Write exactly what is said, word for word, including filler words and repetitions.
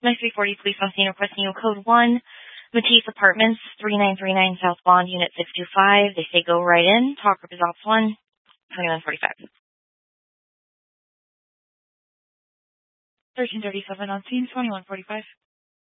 My three forty Police on scene requesting you code one. Matisse Apartments, three nine three nine South Bond, Unit six two five. They say go right in. Talk group is ops one, twenty-one forty-five. thirteen thirty-seven on scene, twenty-one forty-five.